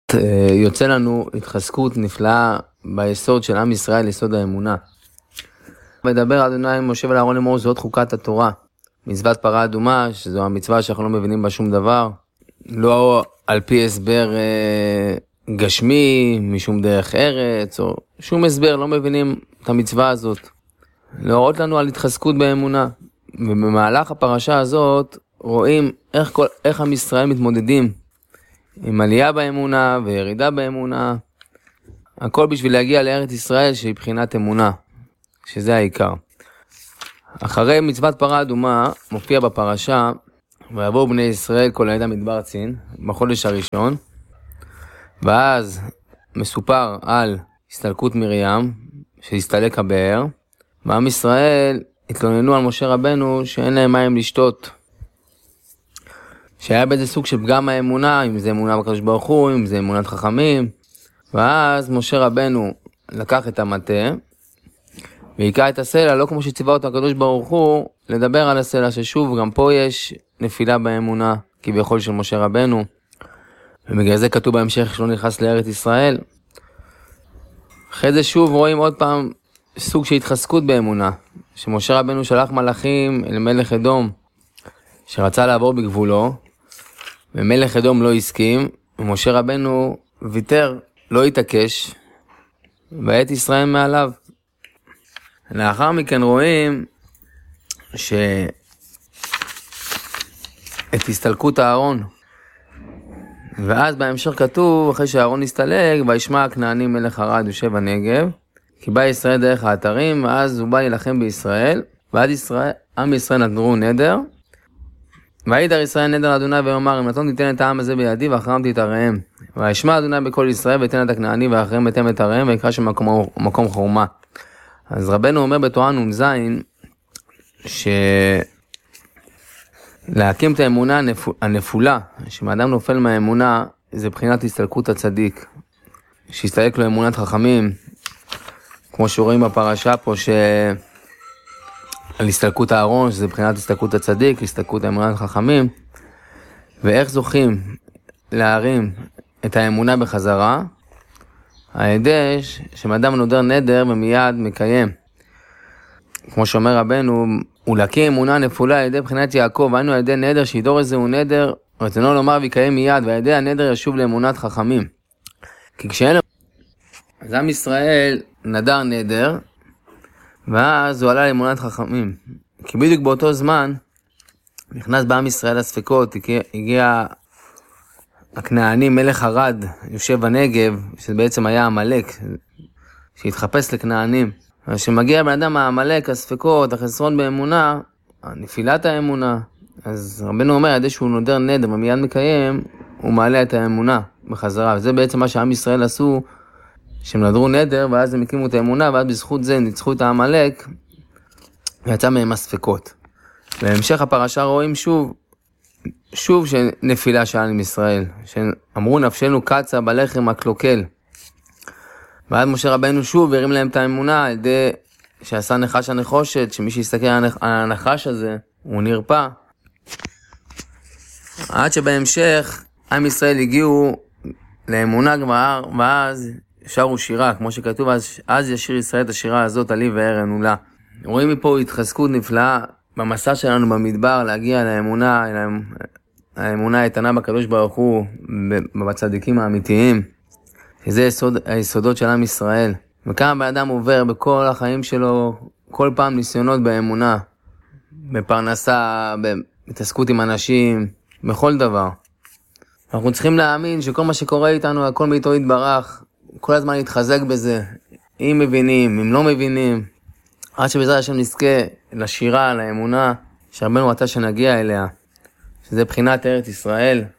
יוצא לנו התחזקות נפלאה ביסוד של עם ישראל, יסוד האמונה. מדבר אדוני עם משה ולאהרון לאמור, זאת חוקת התורה, מצוות פרה אדומה, שזו המצווה שאנחנו לא מבינים בה שום דבר, לא על פי הסבר גשמי, משום דרך ארץ, או שום הסבר, לא מבינים את המצווה הזאת. להראות לנו על התחזקות באמונה. ובמהלך הפרשה הזאת רואים איך עם ישראל מתמודדים עם עלייה באמונה וירידה באמונה, הכל בשביל להגיע לארץ ישראל שהיא בחינת אמונה, שזה העיקר. אחרי מצוות פרה אדומה מופיע בפרשה, ויבואו בני ישראל כל העדה מדבר צין בחודש הראשון, ואז מסופר על הסתלקות מרים שהסתלק הבאר, ועם ישראל התלוננו על משה רבנו שאין להם מים לשתות, שהיה באיזה סוג של פגם האמונה, אם זה אמונה בקדוש ברוך הוא, אם זה אמונת חכמים. ואז משה רבנו לקח את המטה והיקע את הסלע, לא כמו שציווה אותו הקדוש ברוך הוא, לדבר על הסלע, ששוב גם פה יש נפילה באמונה כביכול של משה רבנו, ובגלל זה כתוב בהמשך שלא נכנס לארץ ישראל. אחרי זה שוב רואים עוד פעם סוג של התחזקות באמונה, שמשה רבנו שלח מלאכים אל מלך אדום שרצה לעבור בגבולו, ומלך אדום לא הסכים, ומשה רבנו ויתר, לא התעקש, ואת ישראל מעליו. לאחר מכן רואים את הסתלקות הארון, ואז בהמשך כתוב, אחרי שהארון הסתלק, וישמע הכנעני מלך ערד יושב הנגב, כי בא ישראל דרך האתרים, ואז הוא בא להילחם בישראל, ועד עם ישראל נדרו נדר, וידר ישראל נדר אדוני ויאמר, אם נתון תיתן את העם הזה בידי ואחריהם תתערעם. וישמע אדוני בקול ישראל ויתן את הכנעני ואחריהם יתם את עריהם ויקרא שם מקום חורמה. אז רבנו אומר בתורה נ"ז להקים את האמונה הנפולה, שאדם נופל מהאמונה, זה בחינת הסתלקות הצדיק, שהסתלק לו אמונת חכמים, כמו שרואים בפרשה פה על הסתלקות הארון, שזה בחינת הסתלקות הצדיק, הסתלקות האמונת חכמים. ואיך זוכים להרים את האמונה בחזרה? על ידי שאדם נודר נדר ומיד מקיים. כמו שאומר רבנו, ולהקים אמונה נפולה על ידי בחינת יעקב, היינו על ידי נדר שידור איזה הוא נדר, רצונו לומר ויקיים מיד, ועל ידי הנדר ישוב לאמונת חכמים. כי כשאין אז עם ישראל נדר נדר, ואז הוא עלה לאמונת חכמים. כי בדיוק באותו זמן נכנס בעם ישראל הספקות, הגיע הכנעני מלך ערד יושב בנגב, שבעצם היה עמלק שהתחפש לכנענים. כשמגיע בן אדם העמלק, הספקות, החסרון באמונה, נפילת האמונה, אז רבנו אומר, ידי שהוא נודר נדר ומיד מקיים, הוא מעלה את האמונה בחזרה. וזה בעצם מה שעם ישראל עשו, שהם נדרו נדר, ואז הם הקימו את האמונה, ואז בזכות זה ניצחו את העמלק, ויצא מהם הספקות. בהמשך הפרשה רואים שוב שנפילה של עם ישראל, שאמרו נפשנו קצה בלחם הקלוקל. ואז משה רבנו שוב הרים להם את האמונה, על ידי שעשה נחש הנחושת, שמי שיסתכל על הנחש הזה, הוא נרפא. עד שבהמשך עם ישראל הגיעו לאמונה כבר, ואז שרו שירה, כמו שכתוב, אז ישיר ישראל את השירה הזאת, עלי וער ענולה. רואים מפה התחזקות נפלאה במסע שלנו במדבר, להגיע לאמונה, האמונה האיתנה בקדוש ברוך הוא, בצדיקים האמיתיים, שזה היסודות של עם ישראל. וכמה בן אדם עובר בכל החיים שלו, כל פעם ניסיונות באמונה, בפרנסה, בהתעסקות עם אנשים, בכל דבר. אנחנו צריכים להאמין שכל מה שקורה איתנו, הכל מאיתו יתברך, כל הזמן להתחזק בזה, אם מבינים, אם לא מבינים, עד שבעזרת השם נזכה לשירה, לאמונה, שרבנו רצה שנגיע אליה, שזה בחינת ארץ ישראל.